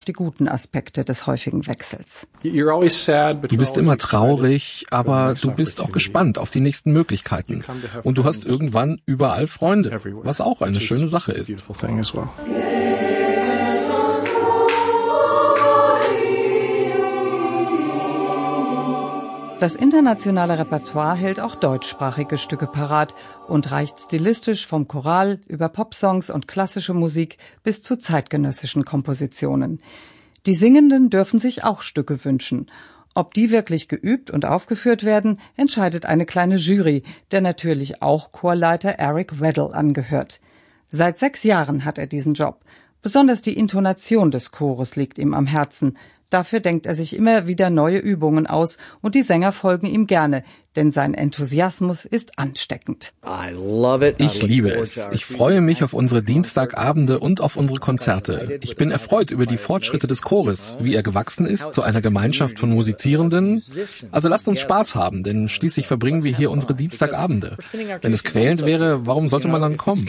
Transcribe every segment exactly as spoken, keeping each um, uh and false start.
die guten Aspekte des häufigen Wechsels. Du bist immer traurig, aber du bist auch gespannt auf die nächsten Möglichkeiten. Und du hast irgendwann überall Freunde, was auch eine schöne Sache ist. Das internationale Repertoire hält auch deutschsprachige Stücke parat und reicht stilistisch vom Choral über Popsongs und klassische Musik bis zu zeitgenössischen Kompositionen. Die Singenden dürfen sich auch Stücke wünschen. Ob die wirklich geübt und aufgeführt werden, entscheidet eine kleine Jury, der natürlich auch Chorleiter Eric Weddle angehört. Seit sechs Jahren hat er diesen Job. Besonders die Intonation des Chores liegt ihm am Herzen. Dafür denkt er sich immer wieder neue Übungen aus und die Sänger folgen ihm gerne, denn sein Enthusiasmus ist ansteckend. Ich liebe es. Ich freue mich auf unsere Dienstagabende und auf unsere Konzerte. Ich bin erfreut über die Fortschritte des Chores, wie er gewachsen ist zu einer Gemeinschaft von Musizierenden. Also lasst uns Spaß haben, denn schließlich verbringen wir hier unsere Dienstagabende. Wenn es quälend wäre, warum sollte man dann kommen?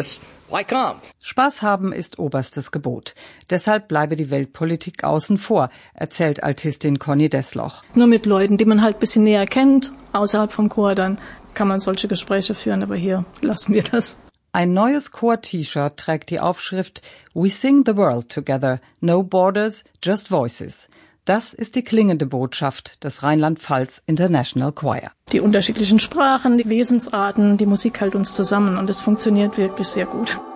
Spaß haben ist oberstes Gebot. Deshalb bleibe die Weltpolitik außen vor, erzählt Altistin Conny Desloch. Nur mit Leuten, die man halt ein bisschen näher kennt, außerhalb vom Chor, dann kann man solche Gespräche führen, aber hier lassen wir das. Ein neues Chor-T-Shirt trägt die Aufschrift We Sing the World Together, No Borders, Just Voices. Das ist die klingende Botschaft des Rheinland-Pfalz International Choir. Die unterschiedlichen Sprachen, die Wesensarten, die Musik hält uns zusammen und es funktioniert wirklich sehr gut.